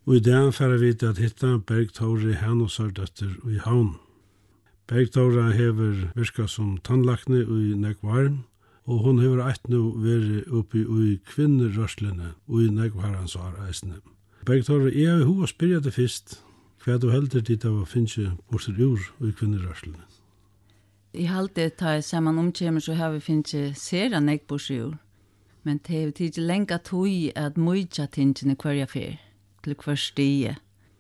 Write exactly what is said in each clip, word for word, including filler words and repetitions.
Og i dag får vi at hitta Bergtore Hanosardøtter i havn. Bergtore hever virka som tannlakne i Negvarn, og hon hever eit nu veri oppi i kvinnerørslene og i Negvarans eisne. Bergtore, jeg har hova spyrja det fyrst, hva du heldur dit av å finne borter ur i kvinnerørslene? I halte ta saman omkjemmer så har vi finne sera negborsjur, men det har tid lenga tog at mykja tingene hverja fyr, til hver stie.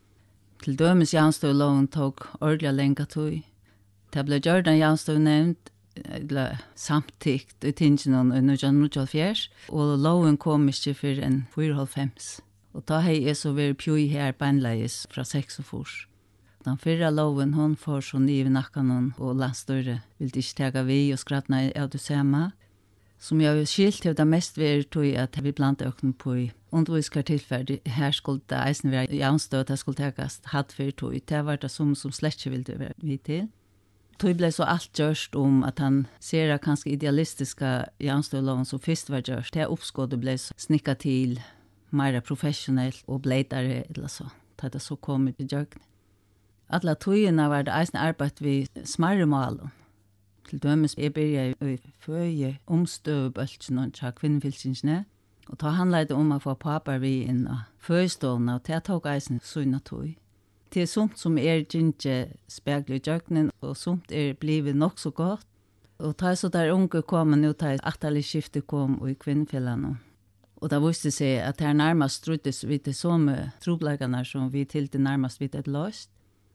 Til dømes janstøyloven tog ordelig lenga tog. Det ble gjort en janstøy nevnt, eller samtikt i tingene i nitton nittiohálvfjerðs, og loven kom ikke for en fyrhálvfems. Og da har jeg så vært pjøy her beinleis fra seksogfors. Den fyrre loven, hon får så nye nakkanen, og landstøyre vil ikke tega vi og skratna av det samme. Som jeg har skilt til det mest ved tog at vi blant økne på i underviskar tilferd. Her skulle det eisen være janstøy, det skulle tegast hatt for tog. Det var det som, som slett ikke ville være vi til. Tog ble så alt gjørst om at han ser kanskje idealistiska janstøyloven som først var gjørst. Det oppskådet ble så snikka til mer professionellt og bleidare eller så. Det er så kommet i jøgn. Alla togene var det eisen arbeid ved smarre malen. Til dømes jeg begynte i føye omstøvebølgen og tja kvinnefylkingene. Og da handlet det om å få papar vi inn av føystående, og det tok eisen sønne tog. Det er sånt som er ikke spegler i jøgnen, og sånt er blivet nok så godt. Og da så der unge kom, nå da atterlig skiftet kom i kvinnefyllene. Og da visste seg at det er nærmest struttes vi til samme trobleggene som vi til det nærmest vidt et løst.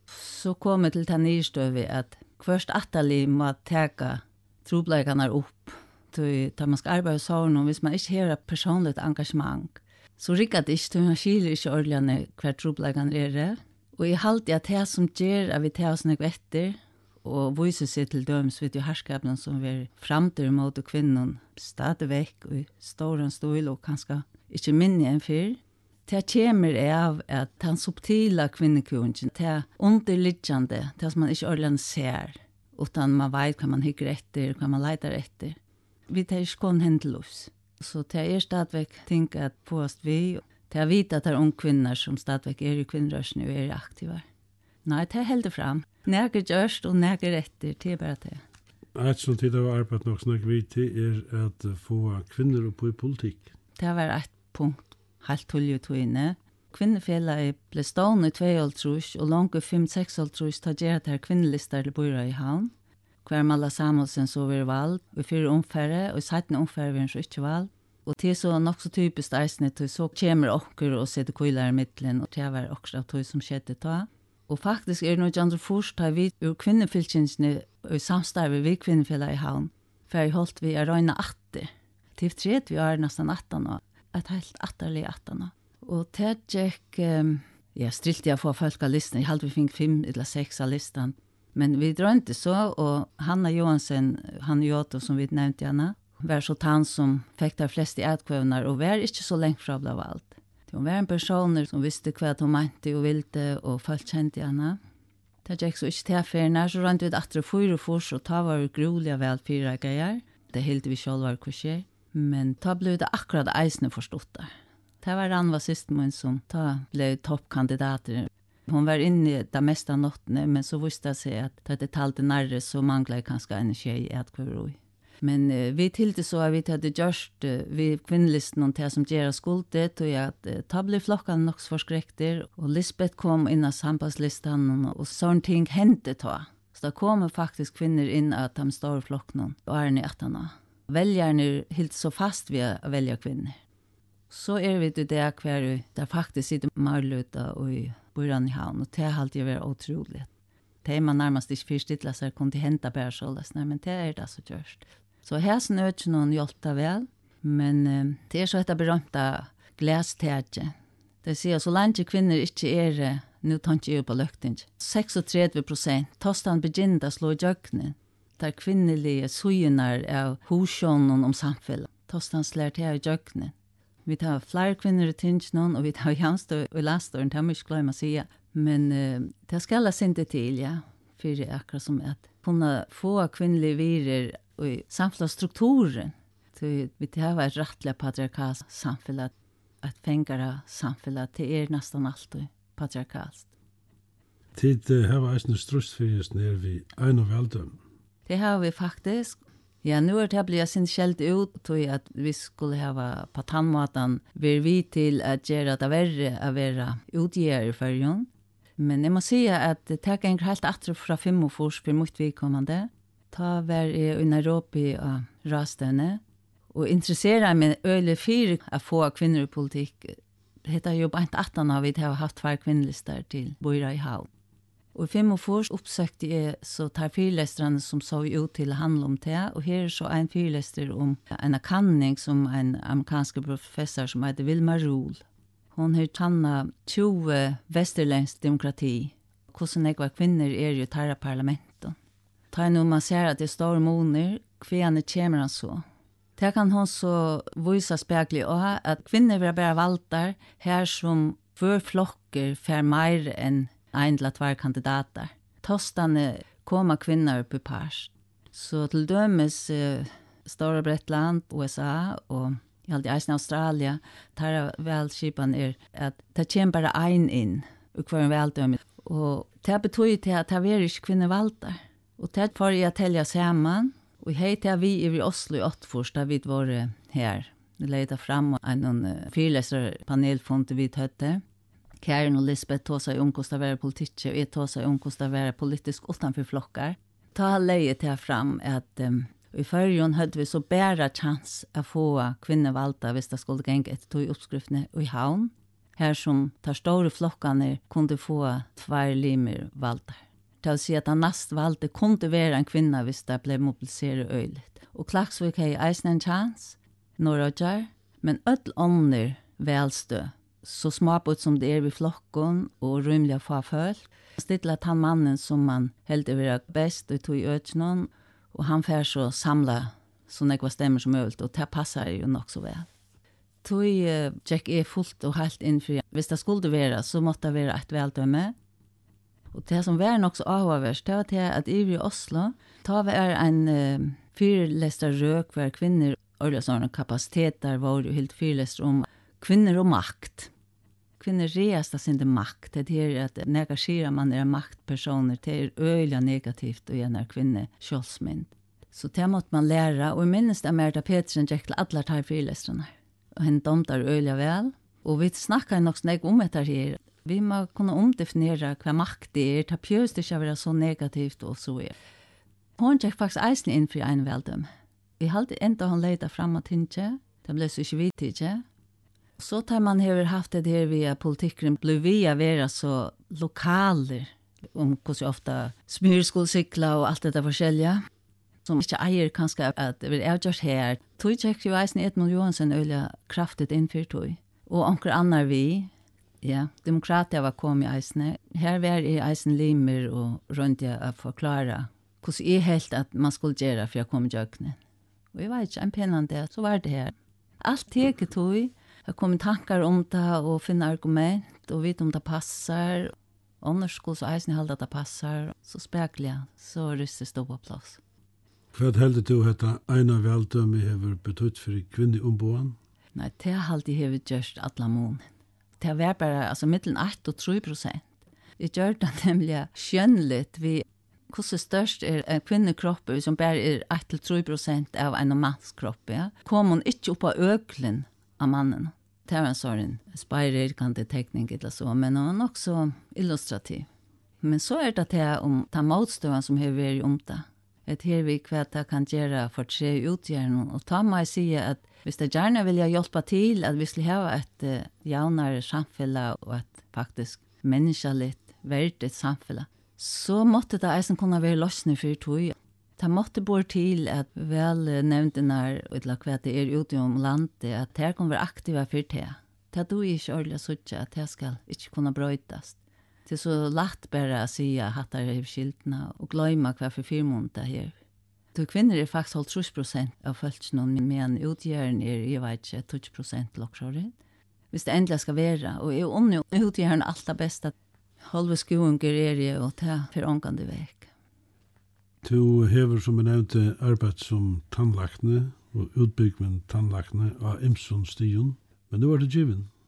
Så kom jeg til den nyrstøve at først atterlig må teka trobleggene opp. Da man skal arbeide sånn, og hvis man ikke har et personlig engasjement, så rikker det ikke, man skiller ikke ordentlig hver trobleggene er det. Og jeg halte at det som gjør at vi tar oss noe etter, og viser seg til dømes vidt jo herskapene som er fremtid mot kvinnen, stadig vekk, og står en stål, og kanskje ikke minne enn før. Det kommer av at den subtila kvinnekunnen, det underliggende, det som man ikke ordentlig ser, utan man vet hva man hykker etter, hva man leter etter. Vi tar ikke kun hendeløs. Så det er stadigvæk ting at på oss vi, det er vite at det er unge kvinner som stadigvæk er i kvinnerørsen og er aktive. Nei, det er helt fram. Næger gjørst og næger etter, det er bare det. Et som tid av arbeid nok snakk vi til er at få kvinner opp i politikk. Det var et punkt, helt tullig til inne. Kvinnefjellet ble stående i tveåltrus, og langt fem-seksåltrus tar gjerne til kvinnelister til bøyre i havn. Hver Malla Samuelsen så var valgt, og i fire omfærre, og i settende omfærre var han så ikke valgt. Og det er så nok så typisk eisende, så kommer okker og setter køyler i midtelen, og det var også av tog som skjedde da. Og faktisk er det noe andre først, da vi ur kvinnefylkjensene og samstarve vi kvinnefjellet i havn, for jeg holdt vi å røyne atter. Til tredje vi er nesten atten år, et helt atterlig atten år. Og det gikk, um, jeg strilte jeg for folk av listen, jeg hadde vi fikk fem eller seks av listen, men vi drømte så, og Hanna Johansen, Hanna Joto som vi nevnte henne, var så tann som fikk de fleste utkvøvner, og var ikke så lengt fra ble valgt. Det var en person som visste hva hun mente og ville, og folk kjente henne. Det gikk så ikke til affærene, så rønte vi etter fire fors, og da var vi grulig vel fire greier. Det helt vi selv var hva skjer. Men da ble det akkurat eisende forstått der. Det var han var siste måned som da ble toppkandidater. Hon var inne i det meste av nottene, men så visste jeg seg at da det talte nærre, så manglet jeg kanskje en tjej i et kvaroi. Men uh, vi tillte så at vi hadde gjort uh, vi kvinnelisten om det som gjør skuldet, og at uh, da ble flokkene nok forskrekter, og Lisbeth kom inn av sambandslistan, og sånne ting hendte da. Så da kom faktisk kvinner inn av de store flokkene, og er i attene. Velgerne helt så fast ved å velge kvinner. Så er vi til det hver der faktisk sitter Marluta og i Buran i havn, og det har alltid vært utrolig. Det er man nærmest ikke fyrstidlet seg kunne hente bare så, men det er det så gjørst. Så her snører ikke noen hjelpte vel, men uh, det er så etter berømte glæstegje. Det sier så langt kvinner ikke er, uh, nå tar ikke jeg på løkting, seksogtredve prosent, tostan begynner å slå i jøkkene, der kvinnelige søgner av hosjonen om samfunnet. Tostan slår til i jøkkene. Vi tar flere kvinner i tingene, og vi tar janstå og laståren, det har vi ikke glemt å si. Men uh, det skal jeg sende til, ja, for akkurat som at kunne få kvinnelige virer i samfunnsstrukturen. Så vi har vært rettelig patriarkalsk samfunn, ett fängare samfälla det är nästan alltid patriarkalt. Tid uh, har eisne strust fyrir oss nere vi ein og veldøm. Det har vi faktisk. Ja, nu er det blivit sin skällt ut tog att vi skulle ha på tandmaten vi vi till att göra det värre att vara utgivare för jon. Men jag måste säga att det tar en helt attra från fem och fors för mot vi kommande. Ta var i Nairobi och rastene och intressera mig öle för att få kvinnor i politik. Det heter ju bara inte att har vi har haft två kvinnlistor till Boira i Havn. Och fem och fors uppsökte jag så tar fyrlästrarna som såg ut till att handla om det. Och här är så en fyrläster om en kanning som en amerikansk professor som heter Wilma Rule. Hon har tannat tjugo västerländsk demokrati. Hvordan några kvinnor är ju tarra parlamenten. Ta nu man ser att det står måner, kvinnorna kommer han så. Det kan hon så visa spegligt och att kvinnor vill bara valtar här som för flocker för mer än en eller två kandidater. Tostane kommer kvinnor på pars. Så till dömes eh, Stora Bretland, U S A och i allt i Australien, där välskipan är att det kommer bara en in och kvar en väldöme. Och det betyder till att det är inte kvinnor valtar. Och det får jag tälja samman. Och hej vi är i Oslo i åttfors där vi var här. Vi ledde fram en fyrläsare från vi hötte. Karen och Lisbeth tog sig om kosta vara politik och jag tog sig om kosta vara politisk utanför flockar. Ta lejet här fram att um, i förrjun hade vi så bära chans att få kvinnor valta hvis det skulle gänga ett tog uppskriften i Havn. Här som tar stora flockarna kunde få två limer valta. Det vill säga att han näst valde kunde vara en kvinna hvis det blev mobiliserat öjligt. Och Klagsvik har eisen en chans, Norröjar, men öll ånder välstö. Så småbort som det är vid flockon och rymliga farfölj. Stilla att han mannen som man helt över bäst och tog i öknen. Och han får så samla så några stämmer som möjligt. Och det passar ju nog så väl. Tog uh, Jack är fullt och helt inför. Hvis det skulle vara så måste det vara ett väldöme. Och det som var nog så avhåverst det var det att i Oslo tar vi är en uh, fyrlästa rök för kvinnor. Och sådana kapaciteter var ju helt fyrläst om kvinnor och makt. Kvinnor reastar sin makt. Det är att negagera man är maktpersoner. Det är öliga negativt och en kvinna kjolsmynd. Så det måste man lära. Och minst är Merta Petersen gick till alla tar frilästrarna. Och henne domtar öliga väl. Och vi snackar nog snägg om det här. Vi må kunna omdefiniera vad makt är. Det pjöst inte vara så negativt och så är. Hon gick faktiskt eisen in för en väldom. Vi hade inte hon leta fram att inte. Det blev så inte vitt inte. Så tar man har haft det här via politiken blev via vara så lokaler om hur så ofta smyrskolcykla och allt det där förskälja som inte äger kanske att det är just här tog jag ju eisen Edmund Johansson öliga kraftigt inför tog och ankar annar vi ja demokrater var kom i eisen här var i eisen limer och runt jag att förklara hur är helt att man skulle göra för jag kom jöknen och jag vet inte en penande så var det här allt teket tog. Jag kommer tankar om det och finna argument och vet om det passar. Annars skulle så eisen halda att det passar. Så spekliga, så rystes det på plats. Vad heldur du detta ena väldöme hever betytt för kvinneomboan? Nej, det har alltid hevet gjort alla mån. Det var bara alltså mellan ett och tre procent. Det gör det nämligen skönligt vi hur störst är en kvinnekropp som bara är ett till tre procent av en manskropp. Ja? Kommer hon inte upp på öklen av mannen. Det är en sån spirerkande teckning eller så, men hon är också illustrativ. Men så är det här om ta motstående som har varit om det. Ett här vi kvätta kan göra för tre utgärning och ta mig säga att hvis det gärna vill jag hjälpa till att vi skulle ha ett uh, jaunare samfälle och ett faktiskt människaligt värdigt samfälle. Så måtte det eisen kunna vara lösning för tog. Det måtte bor till att väl nämnde när eller kvätt det är ute om landet att det kommer vara aktiva för det. Det då är inte ordentligt så att det ska inte kunna brötas. Det är så lätt bara att säga att det är skiltna och glömma kvar för firmon det här. De kvinnor är faktiskt halvtrus procent av följtsen men utgören är jag vet inte tjugo procent lockshåret. Hvis det ändå ska vara och är om utgören allt det bästa halva skoungar är det och ta för ångande väg. Du hever som jag nevnte arbeid som tannlakne og utbyggmen tannlakne av Imson Stion. Men nu er det given.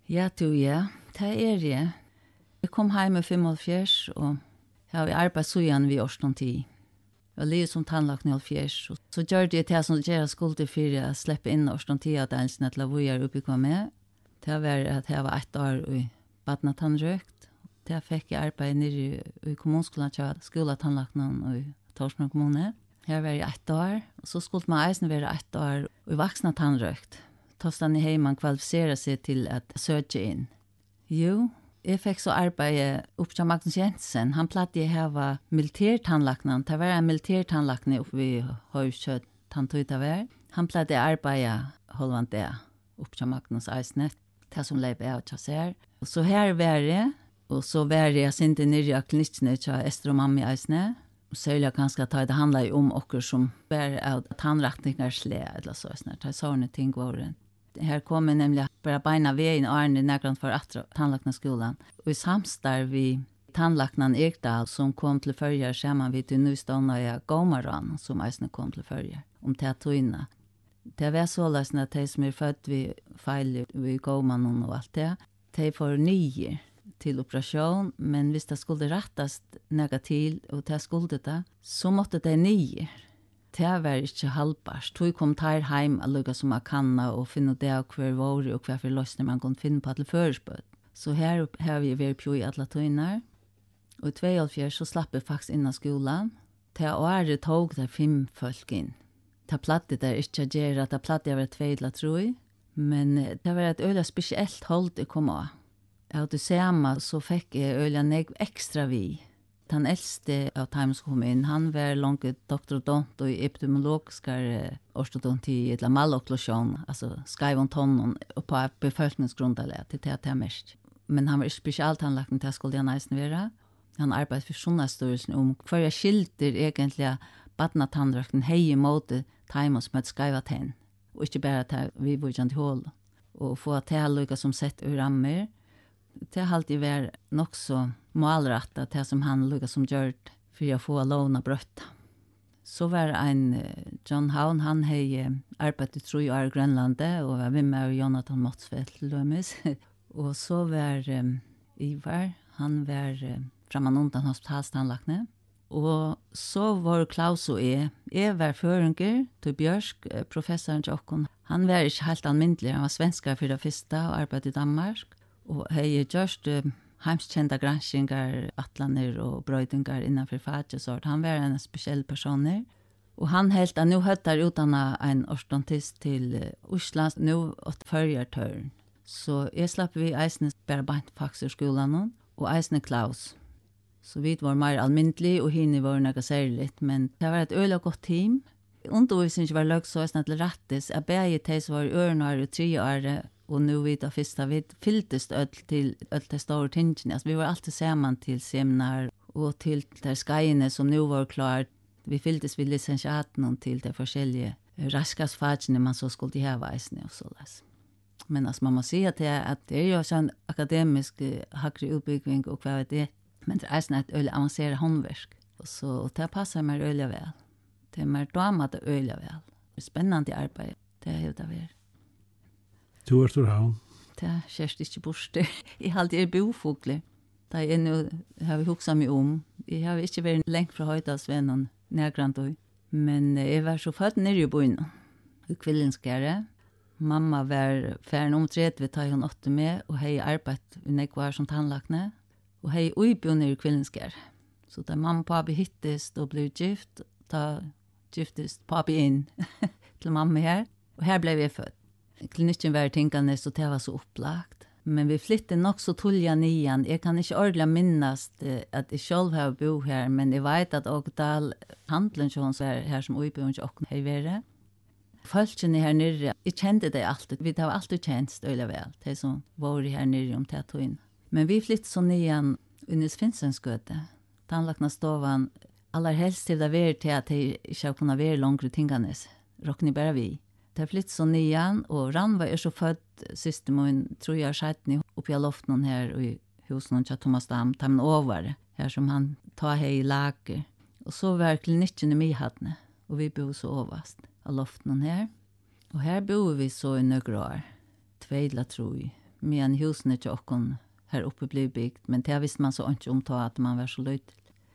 Ja, du, ja. Det er det. Jeg kom hjem med fem og fjers, og jeg har arbeidet så igjen ved årstånd tid. Jeg var livet som tannlagt i fjers, og så gjør det til som gjør skulder for å slippe inn årstånd tid at jeg til å være oppe i med. Det var at jeg var ett år i badna tannrøkt. Det fikk jeg arbeid nere i kommunskolen til skoletannlagten i Torsmøn kommune. Her var jeg ett år, og så skulle man eisen være ett år i vaksna tannrøkt. Tostan i heiman kvalifiserer seg til at søke inn. Jo, jeg fikk så arbeid opp til Magnus Jensen. Han platte jeg hava militærtannlagten. Det var en militærtannlagten oppe i Høyskjøtt tanntøytaver. Han platte jeg arbeid holvand det opp til Magnus Eisnet. Det som leip jeg til seg. Så her var jeg, og så var jeg sint i nere av klinikkene til Ester og Mammi Eisnet. Og særlig kanskje at det handler om okker som var av tannretninger sle, eller så, det er sånne ting var det. Her kom jeg nemlig bare beina ved inn Arne nærgrant for atre tannlagneskolen. Og i samstarv vi tannlagnen Ekdal som kom til førjer sammen vi til nystående av Gomaran som eisene kom til førjer om teatoina. Det var så løsende at de som er født ved feil ved Gomaran og alt det, de får nye til operasjon, men hvis det skulle rettes negativt og det skulle det, så måtte det nye. Det var ikke halvbart. Tog kom der hjem og lukket som man kan og finne det av hver våre og hver for løsning man kunne finne på til førespød. Så her har vi vært på i alle tøyner. Og i tjueåtte så slapp jeg faktisk inn av skolen. Til året tog der fem folk inn. Det platte der ikke å gjøre, det platte jeg var tveidla, tror jeg. Men det var et øyla spesielt hold jeg kom av. Av det samme så fikk jeg øyla negv ekstra vi. Den eldste av dem som kom inn, han var langt doktorodont og epidemiologisk orstodonti, eller malokklusjon, altså skreivon tonnen på befolkningsgrundalet, til det er det mest. Men han var ikke spesialtannlagten, det skulle han eisen være. Han arbeidet for Sunnastørelsen om hver jeg skilter egentlig badnatannrøkten hei i måte timer som et skreiva tenn, og ikke bare til vi bor til hål. Og få til lukka som sett ur rammer, det har alltid vært nok så målrettet til som han lukket som gjørt for å få lån og brøtta. Så var en John Haun, han har arbeidet tro i år i Grønlandet, og var med med Jonathan Motsfeldt lømmes. Og så var um, Ivar, han var uh, framan undan hospitalstannlagene. Og så var Klaus og jeg, jeg var føringer til Bjørsk, professoren til okken. Han var ikke helt almindelig, han var svenskere for det første og arbeidet i Danmark. Og hei gjørst uh, heimskjenta granskinger, atlaner og brøydinger innenfor faget, så han var en spesiell person. Og han helt at nå høttar utdannet en orstodontist til uh, Oslo, nå åt førjertøren. Så jeg slapp vi eisene bare bant faktisk i skolen, og eisene Klaus. Så vi var mer almindelig, og henne var noe særlig, men det var et øyelig godt team. Undervisningen var løg så til rettes, jeg beger til som var i ørene og tre år, og nu vid av fyrsta, vi fylltes öll til öll de store tingene. Altså, vi var alltid sammen til seminar og til de skajene som nu var klart. Vi fylltes vid licensiaten til de forskjellige raskasfagene man så skulle ha veisene og så les. Men altså, man må si at det, at det er jo sånn akademisk hakre utbygging og hva vet det, men det er sånn et øyelig avanseret håndverk. Og så og det passer meg øyelig vel. Det er mer damer det øyelig vel. Det er spennende arbeid. Det er jo det vi er. Du er til havn. Det er kjærst ikke borste. Jeg har alltid er bofugler. Det er nå, har vi hukset meg om. Jeg har ikke vært lengt fra Høydalsvennen, nærgrant også. Men jeg var så født nere i byen. I Kvillenskjære. Mamma var ferdig om tredje, tar hun åtte med, og jeg arbeidet i nekvar som tannlakne. Og jeg utbjør nere i Kvillenskjære. Så da mamma og papi hittes og ble gift, da giftes papi inn til mamma her. Og her ble vi født. Klinikken var tingene, så det var så opplagt. Men vi flyttet nok så tullja nian. Jeg kan ikke ordentlig minnes at jeg selv har bo her, men jeg vet at Ågdal handelen som var her som utbjørn til åkken har vært. Folkene her nere, jeg kjente det alltid. Vi har alltid kjent støylig vel, de som var her nere om Tatoin. Men vi flyttet så nian under Sfinnsensgøte. Tannlakna stovan, aller helst til det var til at de ikke har kunnet være langere tingene. Råkne bare vi. Det har flyttet så nian, og Ranva er så født siste mån, tror jeg, skjettene oppi av loften her i husen til Thomas Dam, ta med over, her som han tar her i lager. Og så var klinikken i Mihattene, og vi bor så overast av loften her. Og her bor vi så i nøkker år, tveidla tror jeg. Medan husen inte och här uppe blev byggt. Men det visste man så inte om ta att man var så lite.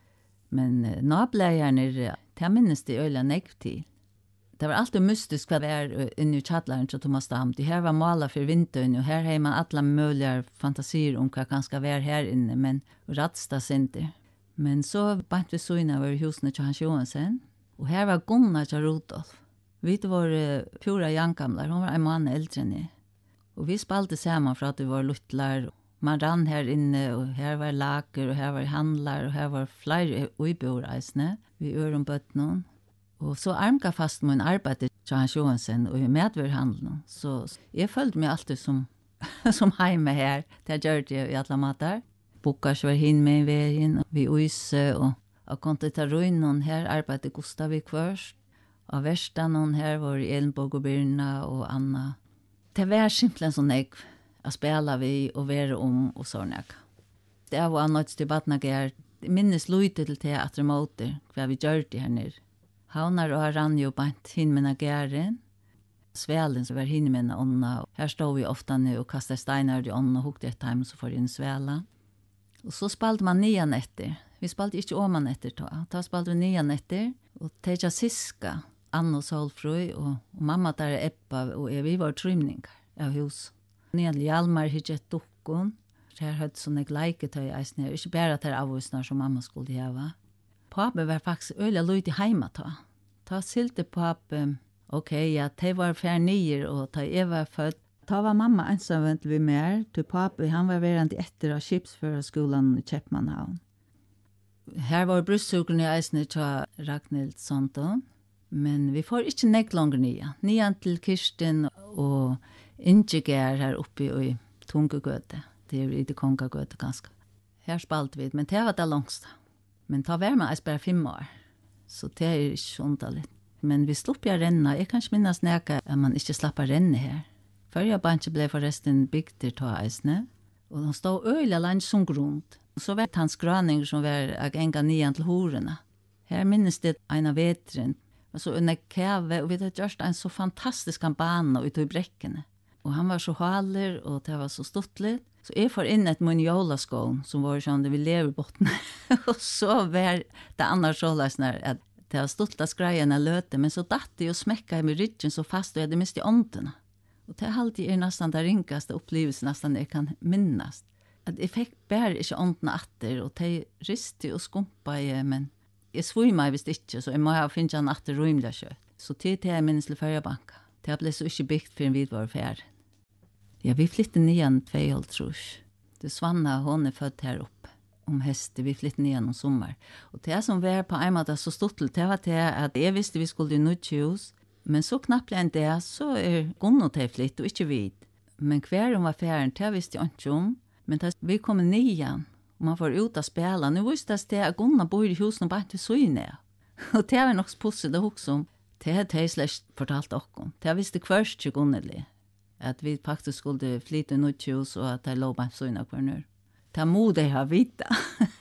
Men uh, nablägaren är, det minns det öliga negativt till. Det var alltid mystiskt vad det är inne i tjattlaren till Thomas Dam. Det här var måla för vintern och här har man alla möjliga fantasier om vad kan ska vara här inne. Men radstas inte. Men så bant vi så innan var husen till Hans Johansen. Och här var Gunnar till Rudolf. Vi var uh, pura jankamlar. Hon var en man äldre än jag. Och vi spalte samman för att det var luttlar. Man rann här inne och här var laker och här var handlar och här var flera uiborreisne. Vi öron bötnon. Och så armka fast min arbete till Hans Johansen och i medverhandeln. Så jag följde mig alltid som, som hemma här. Det gör det i alla matar. Bokars var hin med vägen. Vi uise och jag kunde ta ruinon här. Arbete Gustav i kvörst. Av värsta någon här var i Elmborg och Birna och Anna. Det var simpelthen sånn jeg att spela vi och vara om och sånna. Det var annat till Batnager. Minnes lite till teater motor. Vad vi gör det här nere. Haunar och rann ju bant hin med gären. Svälen så var hin med onna. Här stod vi ofta nu och kastade stenar i onna och hukte ett time så får in sväla. Och så spalte man nian efter. Vi spalte inte åman efter då. Då spalte vi nian efter. Och teja siska. Anna och Solfrøy och, och mamma där är Eppa och vi var trymningar av hus. Nian Hjalmar hittet dukkon. Här hade sånne gleiketöj eisne. Ikke bare til avvisnar som mamma skulle hava. Pape var faktisk øyla lyd i heima ta. Ta silte pape, ok, ja, de var fær nyer, og ta jeg var født. Ta var mamma ensamvent vi mer, til pape, han var verand etter av skipsførerskolan i Kjeppmannhavn. Her var brustsukren i eisne til Ragnhild Sonton, men vi får ikke nekk langer nye. Nian til Kirsten og Ingeger her oppe i Tungegøte. Det er i det Kongagøte ganske. Her spalte vi, men det var det langste. Men ta var med bare fem år. Så det er ikke underligt. Men vi slupp jeg renne. Jeg kan ikke minnes nækka at man ikke slapp å renne her. Før jeg bare ikke ble forresten bygd til å eisne. Og de stod øyla land som grunn. Så var det hans grønninger som var å enga nian til horene. Her minnes det en av vetren. Og så under kæve, og vi hadde gjort en så fantastisk bane ute i brekkene. Og han var så haler, og det var så stuttligt. Så jeg får inn et min jolaskån, som var sånn, det vi lever i botten. Og så var det annars så løsner, at det var stuttla skreierna løte, men så datt det og smekka i med ryggen så fast, og jeg hadde mistet åndene. Og det er alltid er nesten det ringaste opplevelsen, nesten jeg kan minnes. At jeg fikk bare ikke åndene atter, og de riste og skumpa i, men jeg svor meg visst ikke, så jeg må ha finnet en atter rymlig kjøtt. Så til det jeg minnes til Førjabanka. Det ble så ikke bygd for en vidvar færd. Ja, vi flyttade nian två trus. Det Svanna, hon är född här uppe om hösten. Vi flyttade nian om sommar. Och det som var på en måte så stort till det var det att jag visste vi skulle i nytt hus. Men så knappt än det så är Gunnar till flytt och inte vid. Men kvar hon var färden, det visste jag inte om. Men det, vi kom nian och man får ut att spela. Nu visste det att Gunnar bor i husen och bara inte så inne. Och det var nog pussigt också om. Det hade jag släkt fortalt också. Det visste först till Gunnar. Att vi faktiskt skulle flytta nytt hus och att det låg bara så innan kvar nu. Det må det ha vita.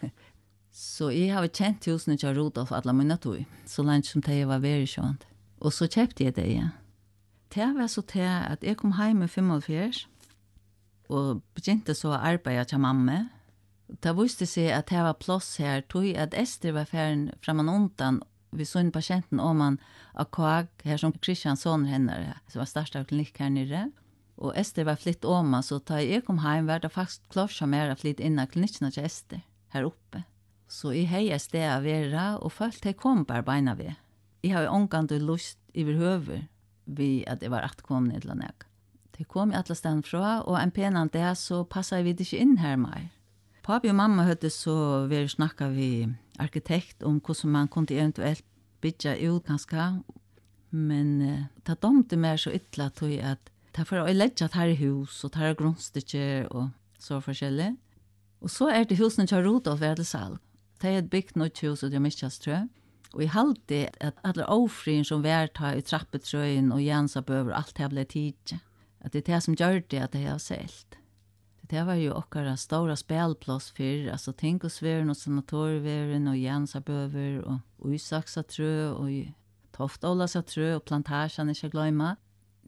Så jag har känt husen till Rudolf alla mina tog. Så länge som det var väldigt skönt. Och så köpte jag det igen. Det var så till att jag kom hem med fem och fjärs. Och begynte så att arbeta till mamma. Det visste sig att det var plats här. Tog att Ester var färden framan undan. Vi såg en patienten om man av K A G här som Kristiansson henne. Så var största av klinik här nere. Og Ester var flytt om, så da jeg kom hjem, var det faktisk klart mer å flytte inn av klinikkene til Ester, her oppe. Så jeg heier sted å være, og følte jeg kom bare beina ved. Jeg har jo omgående lyst over høver ved at jeg var attkommende til å nægge. Det kom i alle stedene fra, og en penan det, så passet vi ikke inn her mer. Papi og mamma hadde så vært snakket vi arkitekt om hvordan man kunne eventuelt bygge ut ganske. Men uh, det domte mer så ytla til at det får jeg legge at her er hus, og her er grunnstykker, og så forskjellig. Og så er det husene til Rudolf ved til salg. Det er et bygd nytt hus, og det er mye strø. Og jeg halte at alle ofrien som var ta i trappetrøyen, og Jansabøver, alt det ble tidlig. At det er det som gjør det at det har selt. Det var jo okkara stora spelplås för, alltså Tinkosveren och Sanatorveren och Jansabøver och Isaksatrø och Toftolassatrø och Plantagen, inte glömma.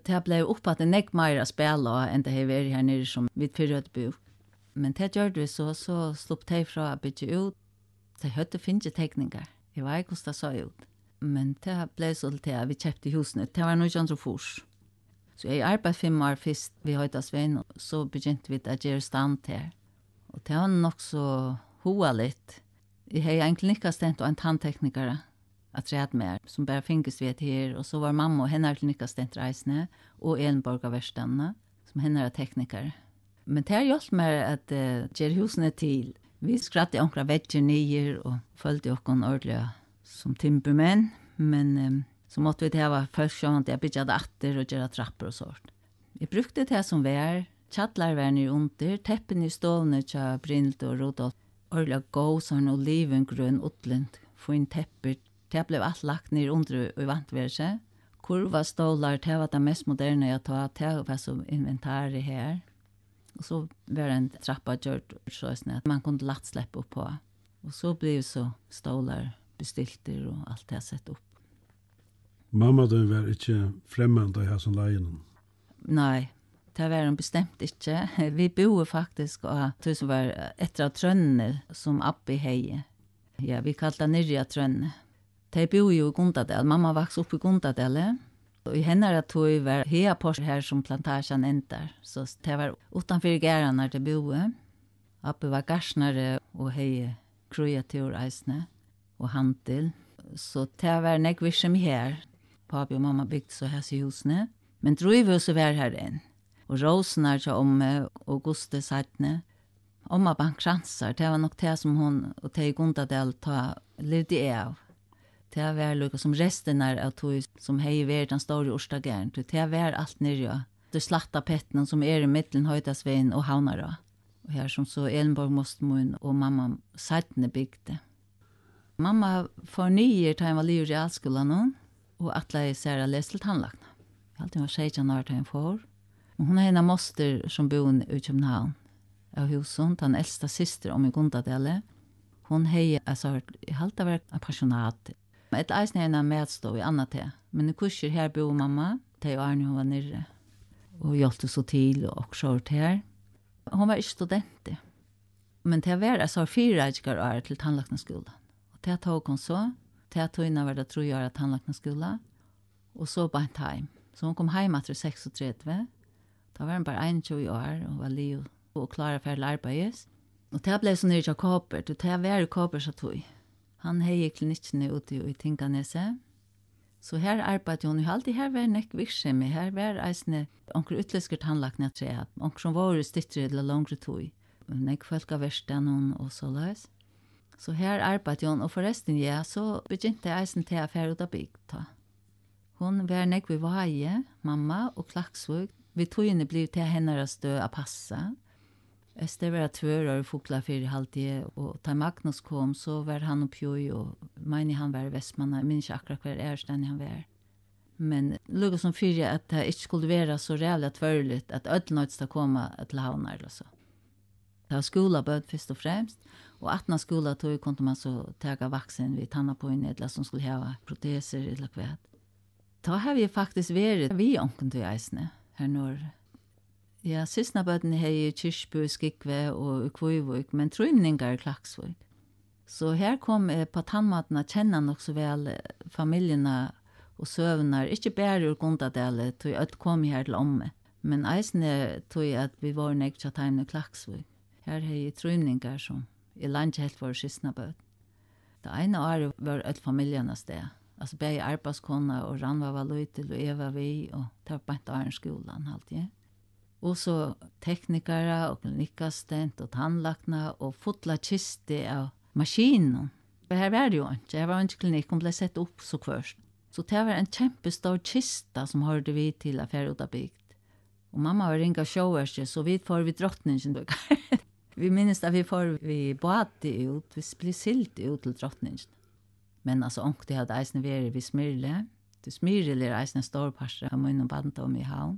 Det blev upp att det nek mer att spela än det här var här nere som vid förröd bo. Men det gjorde vi så, så slopp det fra att bygga ut. Det hade finns teckningar. Jag vet inte hur det såg ut. Men det blev så till att vi köpte husen. Det var nog inte så fors. Så jag arbetade fem år först vid Höjtasvein, och så begynte vi att göra stand här. Och det var nog så hoaligt. Jag hade egentligen inte stämt en tandteknikare att rädd med, som bara finnes vid här. Och så var mamma och henne egentligen inte stämt reisende, och Elenborg av Verstanna, som henne är teknikare. Men det har hjälpt mig att uh, göra husen till. Vi skrattade omkring väggar nyer och följde oss ordentligt som timpermän. Men um, så måtte vi det vara först sånt att jag byggde atter och göra trappor och sånt. Jag brukte det som var. Chattlar var ni under. Teppen i stålne tja Brynild och Rodolf. Ordentligt gå sån olivengrön utländ. Få in tepper. Det blev allt lagt ner under i vantverset. Kurva stålar. Det var det mest moderna jag tog. Det var som inventarier här. Och så var det en trappa gjort så att man kunde lätt släppa upp på. Och så blev så stålar bestilter och allt det sett upp. Mamma den var inte främmande i hans lejen. Nej, det var hon bestämt inte. Vi bodde faktiskt och det som var ett av trønne som Abbi hei. Ja, vi kallade det nyrja trønne. De bodde ju i Gundadel. Mamma växte upp i Gundadel. Och i henne tog var hela post här som plantagen ändar. Så det var utanför gäran när det bodde. Abbi var garsnare och hei kreaturreisne och handel. Så det var nekvisjem här. Papi och mamma byggde så här i husene. Men drivhuset var här än. Och roserna så om Auguste Sattne. Omma bankkransar. Det var nog det som hon och det i Gundadel ta lite av. Det var lika som resten av tog som hej var den stora Orstagern. Det var allt nere. Det slatta petten som är i mitten Höjtasvein och Havnara. Och här som så Elenborg måste mun och mamma Sattne byggde. Mamma får nyer till en var liv i allskolan och alla i Sara läst till tandlagna. Alltid var sexton år till en får. Och hon är en av moster som bor i København. Av husen, den äldsta syster om i Gundadelle. Hon är alltså, jag har alltid varit passionat. Ett eisen är en medstå i annat det. Men i kurser här bor mamma. Det är Arne hon var nere. Och hjälpte så till och kört här. Hon var inte student. Men det var alltså fyra år till tandlagnaskolan. Och det tog hon så. Det tog innan var det tror jag att tandlagnaskola. Och så bara en time. Så hon kom hem efter trettiosex. Då var hon bara tjugo år och var liv och klara för arbetet. Och det blev så nere av Kaper. Det var i Kaper så tog. Han hej klinikken ute i Tinkanese. Så här arbetade hon ju alltid här var nek virksam med. Här var eisne onkel utläskert tandlagna tre. Onkel som var i stittre eller långre tog. Nek folk av versten och så lös. Så här arbetade hon och förresten ja så begynte eisen till affär ut av bygta. Hon var nek vid Vaje, mamma och Klaxvåg. Vi tog in i bliv till henne stö att passa. Det var två år fokla för halvtid och när Magnus kom så var han och Pjoj och menar han var i Västmanna. Jag minns akkurat hver ärsten han var. Men lukka som fyra att det inte skulle vara så rävligt tvärligt att ödlnöjt ska komma till havnar eller så. Det var skola böd först och främst. Och att när skola tog kunde man så taga vaxen vid tanna på en eller som skulle ha proteser eller kvät. Då har vi faktiskt varit vi omkring till eisne här norr. Ja, sista böden är i Kyrkby, Skikve och Kvöjvåg, men trymningar i Klaxvåg. Så här kom eh, på tandmaten att känna också väl familjerna och sövnar, inte bara ur Gundadelle, tog jag att kom här till omme. Men eisne tog jag att vi var nekta tajmen i Klaxvåg. Här är ju trymningar som i landet helt var sista böden. Det ena året var ett familjernas det. Alltså bäg arbetskona och Ranva var lojtil och Eva vi och det var bara inte Arnskolan alltid. Och så teknikere och klinikassistent och tandlagna och fotla kiste av maskinen. Det här var det ju inte. Det var inte klinik, hon blev sett upp så först. Så det var en kämpestor kista som hörde vi till affär uta byggt. Och mamma var ringa showers så vi får vi drottningen. Vi minns att vi får vi båda ut, vi blir silt ut till drottningen. Men alltså onk det hade eisen varit vid Smirle. Det Smirle är eisen en stor parser av min band om i havn.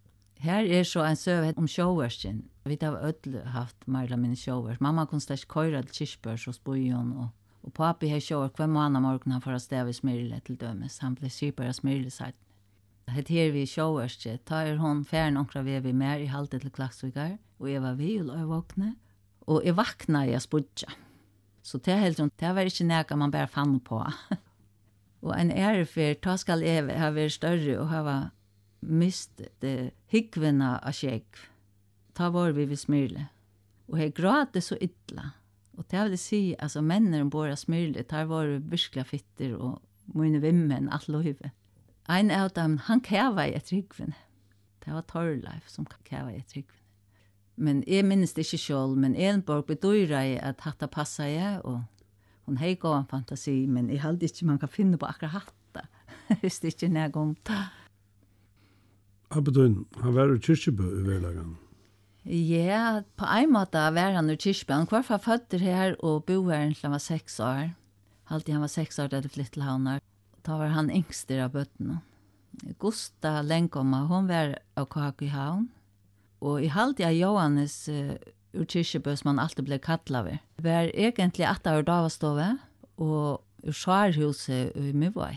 Här är så en söv om showersen. Vi har ödel haft Marla min showers. Mamma kunde släck köra till Kirchbergs och Spojon. Och, och papi har shower hver månad morgon han får stäva i Smirle till dömes. Han blev skipare av Smirle sagt. Het her vi sjåverste, ta er hon fær nonkra vi vi mer i halte til Klaksvikar, og jeg var vi og jeg våkne, og jeg vakna i spudja. Så det er helt sånn, det var ikke neka man bare fann på. Og en ærefer, ta skal jeg ha vært større og ha mist det higgvina av skjegg. Ta var vi vid Smyrle. Og jeg gråte så ytla. Og det vil si, altså mennene bor av Smyrle, ta var vi virkelig fitter og mine vimmen, alt loive. Ein av dem, han kæva i et ryggvinn. Det var Torleif som kæva i et ryggvinn. Men jeg minnes det ikke selv, men Elenborg bedøyra i at hatta passa jeg, og hun hei gav en fantasi, men jeg halde ikke man kan finne på akkurat hatta. Hvis det ikke er om det. Abedun, han var i Kyrkjebø i Verlagan. Ja, på en måte var han i Kyrkjebø. Han var født her og bo her til han var seks år. Alltid han var seks år da det flytt til Havnar. Da var han yngster av bøttene. Gusta Lengkomma, hun var av Kak i Havn. Og i halvtid av Johannes uh, ur Kyrkjebø, som han alltid ble kattlet ved, var egentlig at av Davastove og ur Svarhuset i Mivøy.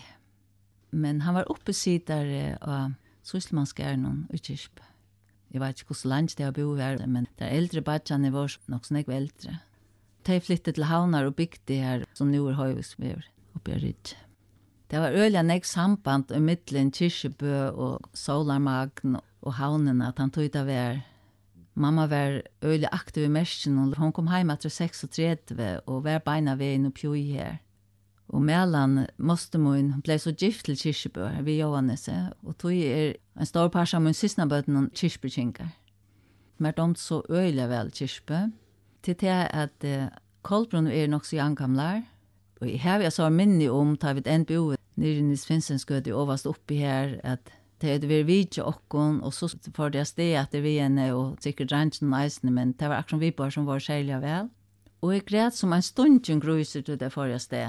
Men han var oppe sider av Sysselmannsgærnen i Kyrkjebø. Jeg vet ikke hvordan langt det har bo her, men de eldre badjene var nok snakk eldre. De flyttet til Havnar og bygde her, som nå er høyhusvever, oppe i Rydge. Det var øyelig nek samband i middelen Kyrkjebø og Solarmagn og Havnen, at han tog det var. Mamma var øyelig aktiv i Mersken, og hun kom hjem etter trettiosex og var beina veien og pjoi her. Og Melan, mostemoen, ble så gift til Kyrkjebø her ved Johannes, og tog er en stor par sammen med sysnabøten og Kyrkjebøkinkar. Men de så øyelig vel Kyrkjebø, til det at uh, Kolbrunn er nok så jangamlar, og jeg har så minne om, ta vi en bo nere i Nisfinsensgøt i overst oppi her, at det hadde vært vidtje okkon, og så får det sted at det vi ene, og sikkert ranchen og eisene, men det var akkurat vi bare som var særlig vel. Og jeg græt som en stundjen gruser til det forrige sted.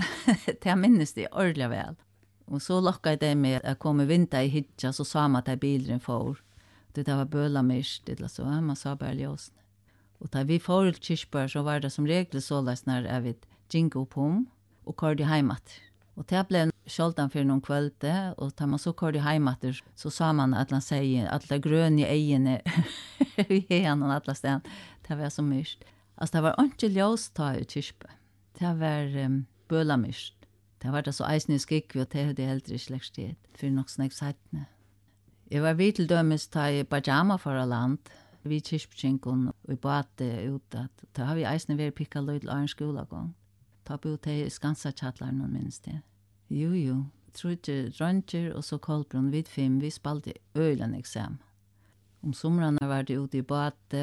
Det minnes det ordentlig vel. Og så lokket det med at komme vinter i hitja, så sa man at bilen får. Det var bøla mist, eller så, man sa bare ljøsene. Og da vi får til Kyrkjebø, så var det som regel så løs når jeg vet jingo opp om, og kørde heimat. Og det ble skjoldan for noen kvølte, og da man så kørde heimat, så sa man at han sier, at det grønne egene, vi har noen alle sted, det var så mist. Altså det var ikke ljøs ta i Kyrkjebø. Det var um, bøla mist. Det var det så eisende skikk, og det hadde eldre i slekstid, for nok snakk seitene. Jeg var vidt til dømes ta i pajama for land, vi Kyrkjebøkinkon, og i bate ut, at da har vi eisende vært pikka løy til Arens skolegång. Ta på ut i Skansa-tjattler noen minst det. Jo, jo. Trudje Røntger og så Kolbrunn vid fem, vi spalte øylen eksam. Om somrene var det ute i bate,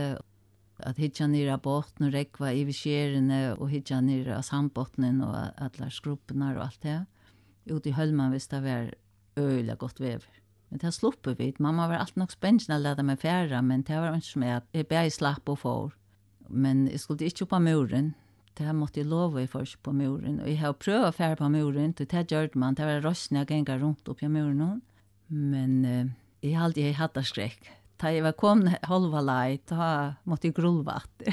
at hitja nere av båten og rekva i skjerene, og hitja nere av sandbåtnen og alle skruppene og alt det. Ute i Hølman hvis det var øyelig godt vever. Men det har sluppet vidt. Mamma var alltid nok spennende å lade meg fære, men det var ikke med at jeg bare slapp og får. Men jeg skulle ikke på muren. Det måtte jeg love jeg først på muren. Og jeg har prøvd å fære på muren, og det gjør man. Det var røstene jeg gikk rundt opp i muren. Men uh, jeg har alltid hatt skrekk. Da jeg var kommet halva lei, da måtte jeg grulve at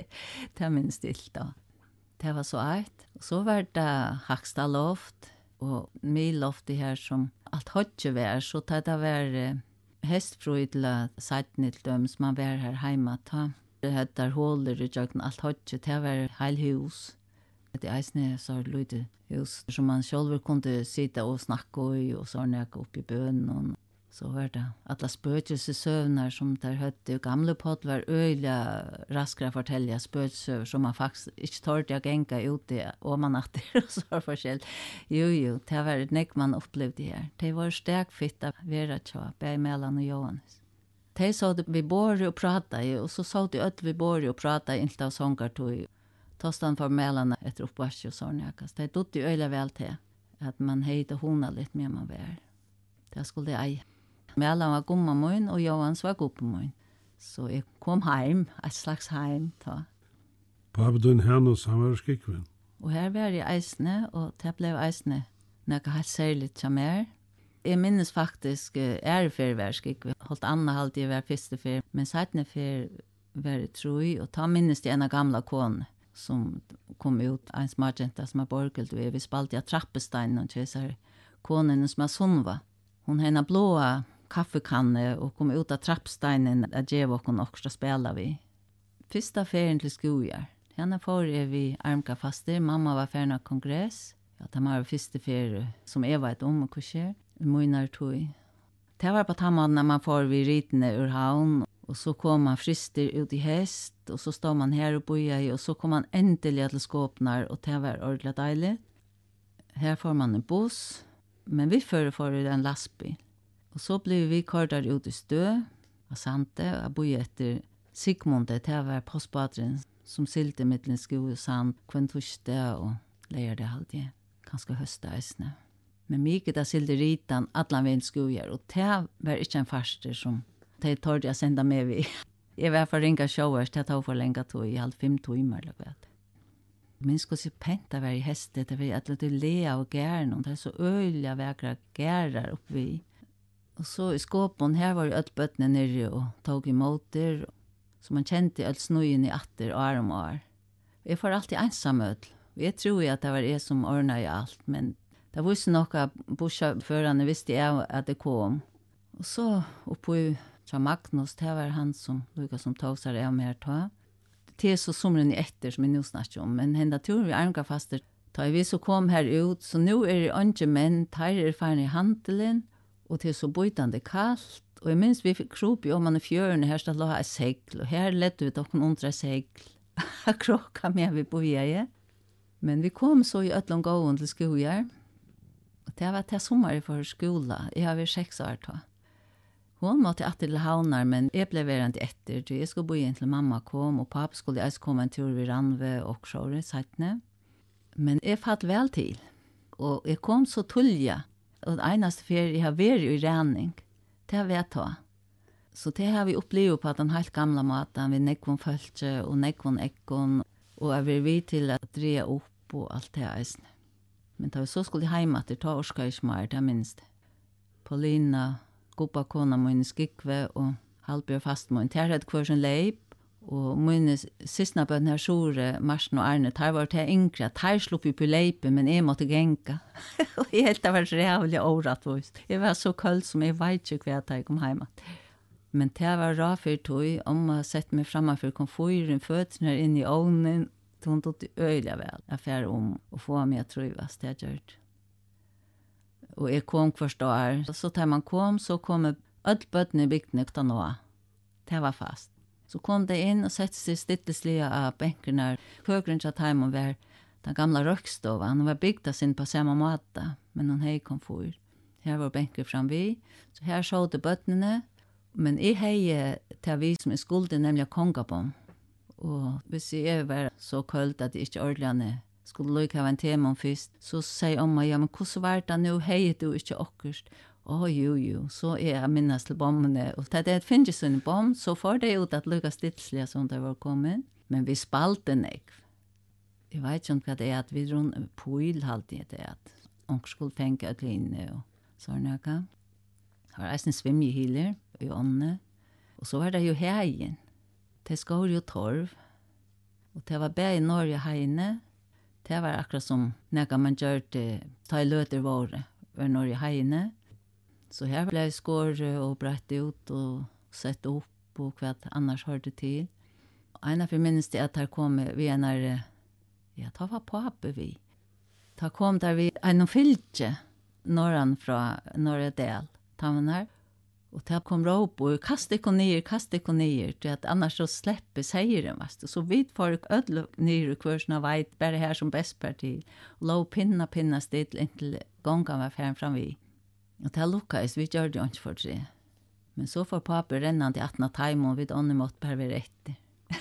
det minst stilt da. Det var så eit. Og så var det Hakstaloft, og min loft her som alt hodje var, så da det var uh, hestfrøydla seiten til dem som man var her heima, ta. Det hadde håler i jøkken alt hodje, det var heil hus. Det er eisne så lydde hus som man selv kunne sitte og snakke i, og så nægge opp i bønnen. Så var det alle spøkelsesøvner som der høtte. Gamle podd var øyelig raskere å fortelle spøkelsesøvner som man faktisk ikke tårte å genge ut i, og man atter og så forskjell. Jo, jo, det var nek man opplevde her. Det var stekfitt av Vera Tja, Bei Melan og Johannes. De sa det vi bor og prata i, og så sa de at vi bor og prata i inntil av sångartøy. Tostan for Melan etter oppvarsj og sånn. Det er dutt i øyelig vel til at man heide hona litt med man var. Det skulle jeg ei. Melan var gomma mun, og Johans var goppa mun. Så jeg kom heim, et slags heim. Ta. Babedun Hernos, han var skikven. Og her var jeg eisne, og det ble eisne nekka helt særlig til mer. Jeg minnes faktisk ærefer var skikven. Holdt anna halvt jeg var første fer, men seitne fer var jeg troi, og ta minnes det en av gamla kone som kom ut, en smartjenta som er borgelt, og vi spalte av trappesteinen, og kjøsar konen som er sunva. hon henne blåa kaffekanne och kom ut av trappsteinen att ge oss också att spela vi. Första ferien till skojar. Henne får är vi armka faster. Mamma var färna kongress. Ja, det var första ferie som jag vet om och kurser. Månar tog. Det var på tamman när man får vid ritene ur havn. Och så kom man frister ut i häst. Och så står man här och bojar. Och så kom man äntligen till skåpnar. Och det var ordentligt dejligt. Här får man en buss. Men vi förr får en lastbil. Och så blev vi kordar ut i stö. Och sante. Och jag bojar efter Sigmundet. Det var postbadren som silte mittlen sko och sand. Kventuste och lejer det alltid. Ganska höstaisne. Men mycket av silte ritan alla vinn skojar. Och det var inte en faster som det tog jag sända med vi. Jag var för ringa showers. Det tog för länge tog i halv fem timmar. Minns hur så penta var i hästet. Det var att lite lea och gärna. Det är så öliga vägra gärar upp vi. Och så i skåpen här var ju ötbötterna nere och tog emot er. Så man kände allt snöjen i atter och arm och ar. Jag får alltid ensam ödl. Jag tror ju att det var jag som ordnade i allt. Men det var ju några bussförande visste jag att det kom. Och så uppe i Magnus, det var han som lyckades som tog sig av mer ta. Det är så somren i efter som jag nu snackar om. Men hända tur vi armka faster. Da vi så kom här ut. Så nu är det inte män. Tar er fan i handelen. Och det är så bojtande kallt. Och jag minns vi fick krop i om man i fjörn. Här stod det ett segl. Och här lette vi dock en undra segl. Jag krokade med vi på vägen. Men vi kom så i ötlång gåen till skojar. Och det var till sommar för skola. Jag har varit sex år då. Hon måtte att till havnar, men jag blev verande efter. Jag skulle bo in till mamma kom. Och pappa skulle jag komma en tur vid Ranve och Sjåre, sattne. Men jag fatt väl till. Och jag kom så tullja. Och det enaste för jag har varit i räning. Det har vi ta. Så det har vi upplevt på den helt gamla maten. Vi nekvon följde och nekvon ekon. Och jag vill vi till att dreja upp och allt det här. Men då vi så skulle hemma att det tar orska i smär, det minst. Paulina, goppa kona, min skikve och halvbjör fast min. Det här hade kvar sin leip. Och min sista bøn här Sjore, Marsen och Arne, här var det yngre. Här slog vi på leipen, men jag måtte gänka. Och jag helt var rävligt orättvist. Jag var så kall som jag vet inte hva jeg kom hemma. Men det var bra för tog. Om jag sett mig framför komfyren, fötterna in i ovnen. Hon tog det öliga väl. Jag fär om och få mig att trivas. Det har jag gjort. Och jag kom först år. Så när man kom så kom allt bøttene i bygden utan nå. Det var fast. Så kom det in och sette sig stittelsliga av bänkerna. Högren satt hem och var den gamla rökstovan. Han var byggda sin på samma måte. Men hon hej kom för. Här var bänker fram vi. Så här såg det bötterna. Men jag hej till vi som är skulden, nämligen kongabom. Och hvis jag var så kallt att jag inte ordentligt skulle lycka ha en tema först. Så säger om mig, ja men hur var det nu? Hej du inte åkerst. Åh, oh, jo, jo. Så är jag minnas till bommene. Och det är finnes en bom, så får det ut att lyckas stitsliga som det var kommet. Men vi spalte nekv. Jag vet inte vad det är att vi rundt poil alltid det är att onker skulle fänka ut linje och sådana. Det var en svimmehiler i ånne. Och så var det ju hejen. Det skår ju torv. Och det var bär i Norge heine. Det var akkurat som när man gör det, ta i löter våre, var Norge heine. Så här blev jag skår och brett ut och sett upp och vad annars hörde till. En av för minns det att här kom vi när, ja, det var pappa vi. Det kom där vi en fylke norran från norra del. Här. Och det kom råp och kasta ikon ner, kasta ikon ner. Till att annars så släpper sägeren. Så vi får ödla ner och kursna vet bara här som bästparti. Och låg pinna pinna still intill gången var färd fram vi. Och det lukkades, vi gjør det ikke for det. Men så får pappa rennende i attna time og vi ånden måtte bare være etter.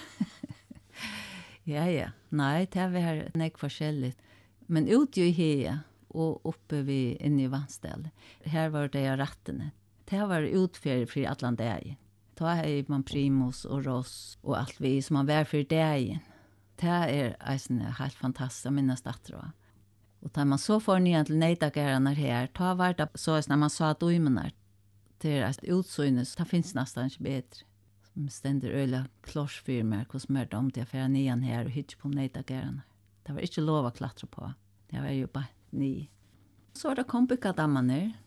ja, ja. Nei, det var nek forskjellig. Men ute i hea og oppe vi inne i vannstället. Her var det av rattene. Det var utfyrir for Atlanteien. Da er man primus og ross og alt vi som man var for dagen. Det er eisen helt fantastisk, minnes datter. Och när man så får ner till nejdagarna här, ta var det så när man sa dömerna till att utsynnes, det finns nästan inte bättre. Som ständer öliga klorsfirmer, hur som är de till affären nian här och hittar på nejdagarna. Det var inte lov att klattra på. Det var ju bara ni. Så var det kompikadammaner.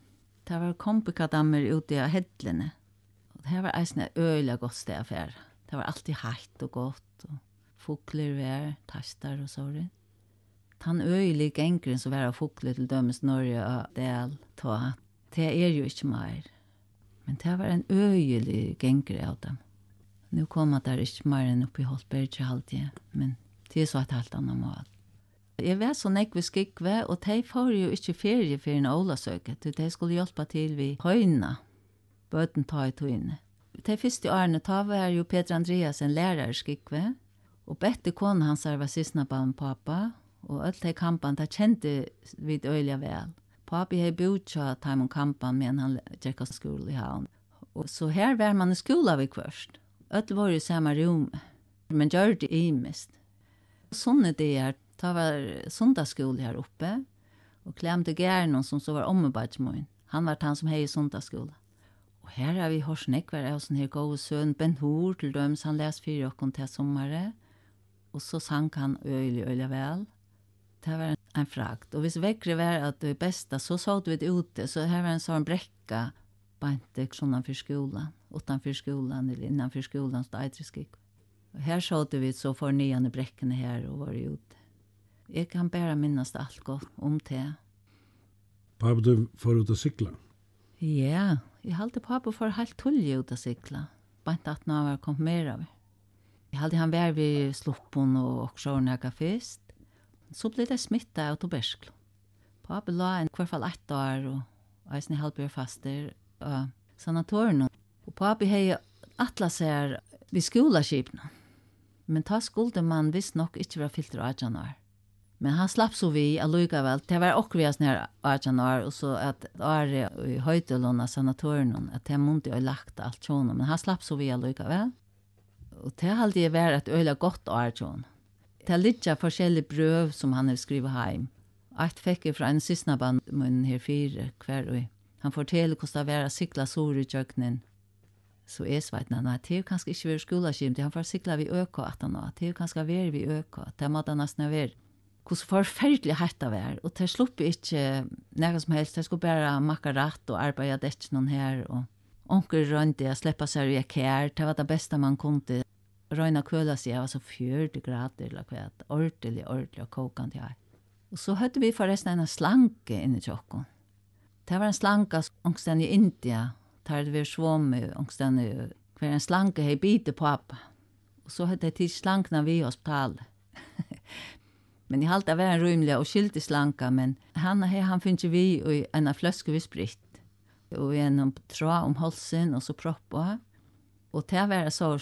Det var kompikadammer ute i hedlene. Og det var eisne øyla godt sted affær. Det var alltid heitt og godt, og fugler var, tastar og sånt. Han øylig gengren som var av fugler til dømes Norge og del, ta. Det er jo ikke mer. Men det var en øyelig gengre av dem. Nu kommer det ikke mer enn oppi Holtberg alltid, men det er så et helt annet mål. Jeg vet så nek vi skikve, og de får jo ikke ferie for en ålasøket, de skulle hjelpe til vi høyna, bøten ta i togene. De første årene ta var jo Peter Andreas en lærer skikve, og Bette kone hans var sysna på en pappa, og alt de kampene, de kjente vi øyelig vel. Pappa har bodd til Taimon kampen, men han gikk av skole i havn. Og så her var man i skolen vi først. Alt var i samme rom, men gjør det i mest. Sånne det er, det var sundagsskole her oppe, og klemte Gernon som så var ommebadsmån. Han var han som hei i sundagsskole. Og her har vi hørt nekvar av sånne her gode søn, Ben Hur til døms, han les fire åkken til sommere, og så sang han øyelig, øyelig vel. Det var en frakt. Og hvis vekkere var at det bästa, så så vi det ute, så her var en sånn brekka, bante utanför skolan, utanför skolan eller innanför skolan, så det skik. Og her så vi så for nian i brekkene her og var ute. Jeg kan bare minnes alt godt om det. Pappa, du får ut å sykla? Ja, jeg halte pappa for helt tullig ut å sykla. Bante at han var kommet mer av. Jeg halte han var ved sloppen og også nægge først. Så ble det smittet av tubersklo. Pappa la en hvert fall ett år og eisen halvbjør faster av sanatorien. Og pappa har atlas her ved skoleskipene. Men ta skulde man visst nok ikke var filter av atten år. Men han slapp så vi allikevel. Det var også vi sånn atten år, og så at året i Høytølån av sanatorien, at det måtte jo lagt alt sånn. Men han slapp så vi allikevel. Og det hadde jeg vært et øyelig godt år sånn. Det er litt forskjellige brøv som han har skrivet hjem. Ett fikk jeg fra en sysnabann med her fire hver og han forteller hvordan det var å sykla sår i kjøkkenen. Så jeg sveit, nei, nei, det er kanskje ikke være skoleskip, han får sykla vi øka at han det er kanskje være vi øka, det måtte han nesten være. Hvordan forferdelig hett det var, og det slupp ikke noe som helst, det skulle bare makka rett og arbeide det noen her, og onker rundt det, slippe seg i kær, det var det beste man kunne. Røyna køla seg, jeg var så fjørti grader, eller hva, ordentlig, ordentlig og kokant her. Og så hørte vi forresten en slanke inne i tjokken. Det var en slanke ångsten i India, der det var svåmme, ångsten i, hver en slanke hei bite pappa. Og så hørte jeg til slankene vi i hospitalet. Men jeg halte det var en rymlig og skilte slanka, men han, han finner vi i en fløske vi spritt. Og en tråd om halsen, og så proppa. Og det var så